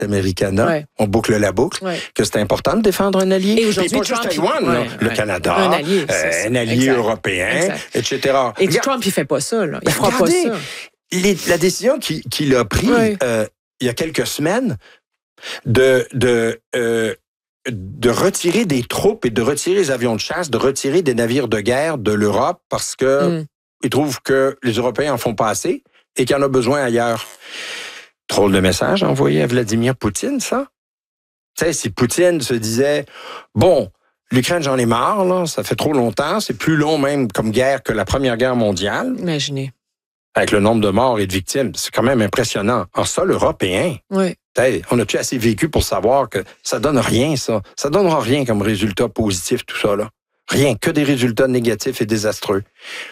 Americana, on boucle la boucle, que c'est important de défendre un allié. Et aujourd'hui, pas juste Taïwan, le Canada, un allié européen, etc. Et Trump, il fait pas ça. Là. Il fera pas ça. La décision qu'il a prise il y a quelques semaines de retirer des troupes et de retirer les avions de chasse, de retirer des navires de guerre de l'Europe parce que ils trouvent que les Européens en font pas assez et qu'il y en a besoin ailleurs. Drôle de message envoyé à Vladimir Poutine, ça. Tu sais, si Poutine se disait, bon, l'Ukraine, j'en ai marre, là, ça fait trop longtemps, c'est plus long même comme guerre que la Première Guerre mondiale. Imaginez. Avec le nombre de morts et de victimes, c'est quand même impressionnant. En sol européen, on a-tu assez vécu pour savoir que ça donne rien, ça? Ça donnera rien comme résultat positif, tout ça, là. Rien, que des résultats négatifs et désastreux.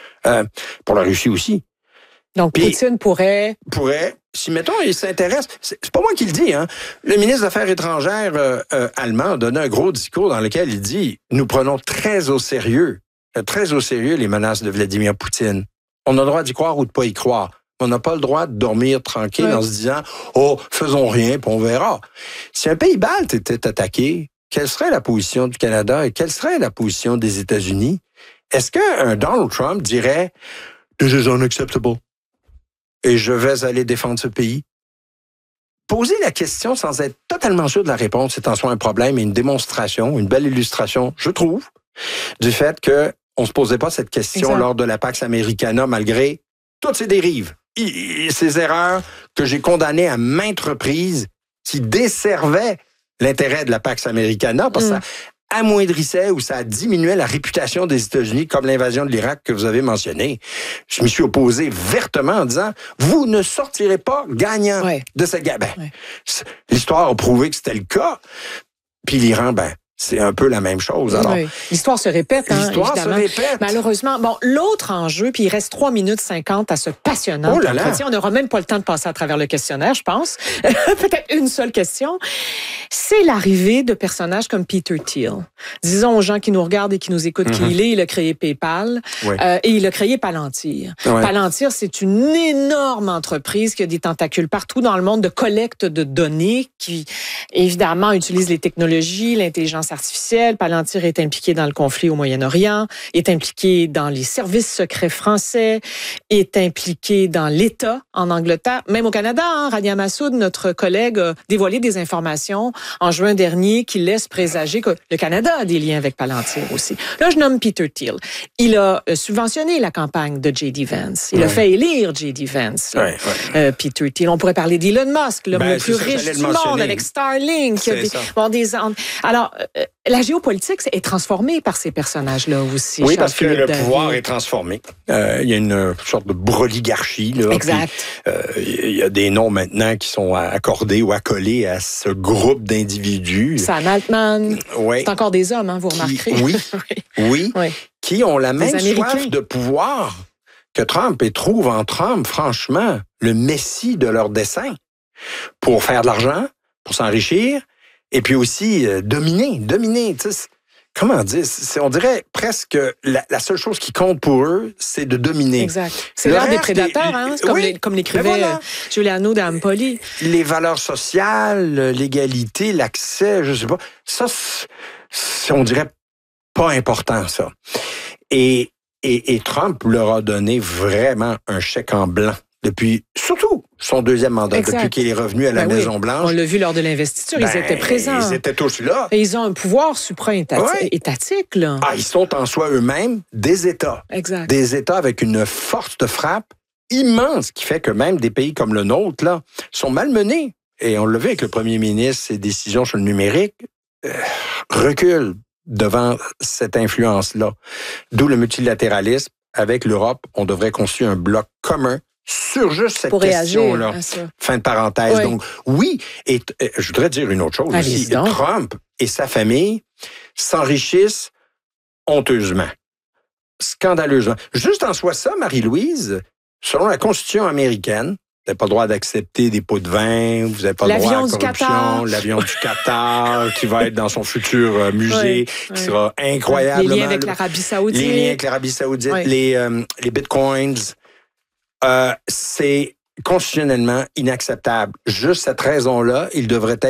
Pour la Russie aussi. Donc, Poutine pourrait, si, mettons, il s'intéresse, c'est pas moi qui le dis, hein. Le ministre des Affaires étrangères allemand a donné un gros discours dans lequel il dit « Nous prenons très au sérieux les menaces de Vladimir Poutine. On a le droit d'y croire ou de pas y croire. On n'a pas le droit de dormir tranquille en se disant « Oh, faisons rien, puis on verra. » Si un pays balte était attaqué, quelle serait la position du Canada et quelle serait la position des États-Unis? Est-ce qu'un Donald Trump dirait « This is unacceptable » et je vais aller défendre ce pays? Poser la question sans être totalement sûr de la réponse, c'est en soi un problème et une démonstration, une belle illustration, je trouve, du fait que on se posait pas cette question lors de la Pax Americana, malgré toutes ces dérives, ces erreurs que j'ai condamnées à maintes reprises, qui desservaient l'intérêt de la Pax Americana, parce que ça amoindrissait ou ça diminuait la réputation des États-Unis, comme l'invasion de l'Irak que vous avez mentionné. Je m'y suis opposé vertement en disant, vous ne sortirez pas gagnant de cette guerre. L'histoire a prouvé que c'était le cas. Puis l'Iran, c'est un peu la même chose. Alors, l'histoire se répète, l'histoire évidemment. se répète. Malheureusement, l'autre enjeu, puis il reste 3 minutes 50 à ce passionnant entretien. On n'aura même pas le temps de passer à travers le questionnaire, je pense. Peut-être une seule question. C'est l'arrivée de personnages comme Peter Thiel. Disons aux gens qui nous regardent et qui nous écoutent qui il est. Il a créé PayPal et il a créé Palantir. Palantir, c'est une énorme entreprise qui a des tentacules partout dans le monde de collecte de données qui, évidemment, utilise les technologies, l'intelligence artificielle. Palantir est impliqué dans le conflit au Moyen-Orient, est impliqué dans les services secrets français, est impliqué dans l'État en Angleterre, même au Canada. Rania Massoud, notre collègue, a dévoilé des informations en juin dernier qui laissent présager que le Canada a des liens avec Palantir aussi. Là, je nomme Peter Thiel. Il a subventionné la campagne de J.D. Vance. Il a fait élire J.D. Vance. Peter Thiel. On pourrait parler d'Elon Musk, l'homme le plus riche du monde, avec Starlink. Alors, la géopolitique est transformée par ces personnages-là aussi. Oui, parce que le pouvoir est transformé. Il y a une sorte de broligarchie. Là, exact. Il y a des noms maintenant qui sont accordés ou accolés à ce groupe d'individus. Sam Altman. C'est encore des hommes, vous remarquerez. Oui. Qui ont la même soif de pouvoir que Trump et trouvent en Trump, franchement, le messie de leur dessein pour faire de l'argent, pour s'enrichir, et puis aussi dominer. Comment dire? On dirait presque la seule chose qui compte pour eux, c'est de dominer. Exact. C'est l'heure des prédateurs, comme l'écrivait Giuliano d'Ampoli. Les valeurs sociales, l'égalité, l'accès, je sais pas. Ça, on dirait pas important, ça. Et Trump leur a donné vraiment un chèque en blanc depuis, surtout, son deuxième mandat, depuis qu'il est revenu à la Maison-Blanche. On l'a vu lors de l'investiture, ils étaient présents. Ils étaient tous là. Et ils ont un pouvoir supra-étatique, là. Ils sont en soi eux-mêmes des États. Exact. Des États avec une force de frappe immense qui fait que même des pays comme le nôtre, là, sont malmenés. Et on l'a vu avec le premier ministre, ses décisions sur le numérique, reculent devant cette influence-là. D'où le multilatéralisme. Avec l'Europe, on devrait construire un bloc commun sur juste cette question-là. Fin de parenthèse. Donc, oui, et je voudrais dire une autre chose aussi. Trump et sa famille s'enrichissent honteusement, scandaleusement. Juste en soi ça, Marie-Louise, selon la Constitution américaine, vous n'avez pas le droit d'accepter des pots de vin, vous n'avez pas le droit à la corruption, l'avion du Qatar qui va être dans son futur musée, qui sera incroyablement... Les liens avec l'Arabie Saoudite. Les bitcoins. C'est constitutionnellement inacceptable. Juste cette raison-là, il devrait être